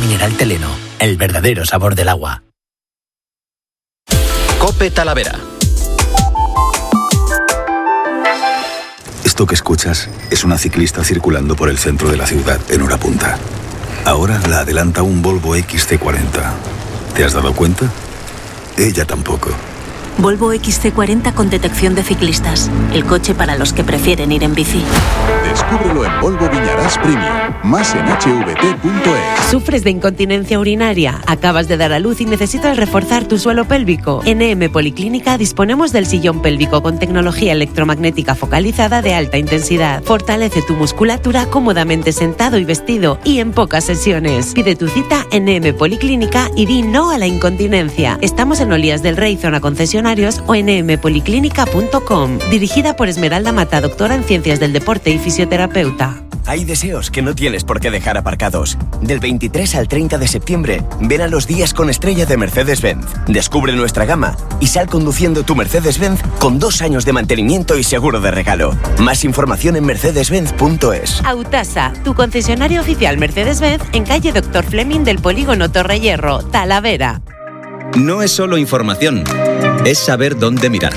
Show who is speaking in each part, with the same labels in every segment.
Speaker 1: mineral Teleno, el verdadero sabor del agua.
Speaker 2: COPE Talavera.
Speaker 3: Esto que escuchas es una ciclista circulando por el centro de la ciudad en hora punta. Ahora la adelanta un Volvo XC40. ¿Te has dado cuenta? Ella tampoco.
Speaker 4: Volvo XC40 con detección de ciclistas. El coche para los que prefieren ir en bici.
Speaker 5: Descúbrelo en Volvo Viñarás Premium. Más en hvt.es.
Speaker 6: ¿Sufres de incontinencia urinaria? ¿Acabas de dar a luz y necesitas reforzar tu suelo pélvico? En EM Policlínica disponemos del sillón pélvico con tecnología electromagnética focalizada de alta intensidad. Fortalece tu musculatura cómodamente sentado y vestido y en pocas sesiones. Pide tu cita en EM Policlínica y di no a la incontinencia. Estamos en Olías del Rey, zona concesionarios, o en empoliclínica.com. Dirigida por Esmeralda Mata, doctora en Ciencias del Deporte y fisioterapeuta.
Speaker 7: Hay deseos que no tienes por qué dejar aparcados. Del 23 al 30 de septiembre, ven a los días con estrella de Mercedes-Benz. Descubre nuestra gama y sal conduciendo tu Mercedes-Benz con 2 años de mantenimiento y seguro de regalo. Más información en mercedes-benz.es.
Speaker 6: Autasa, tu concesionario oficial Mercedes-Benz en calle Dr. Fleming del Polígono Torrehierro, Talavera.
Speaker 8: No es solo información, es saber dónde mirar.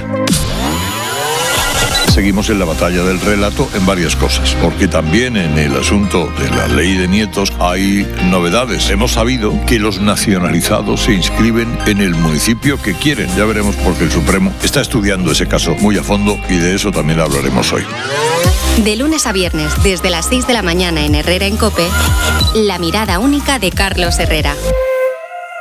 Speaker 9: Seguimos en la batalla del relato en varias cosas, porque también en el asunto de la ley de nietos hay novedades. Hemos sabido que los nacionalizados se inscriben en el municipio que quieren. Ya veremos porque el Supremo está estudiando ese caso muy a fondo y de eso también hablaremos hoy.
Speaker 10: De lunes a viernes, desde las 6 de la mañana en Herrera en COPE, La mirada única de Carlos Herrera.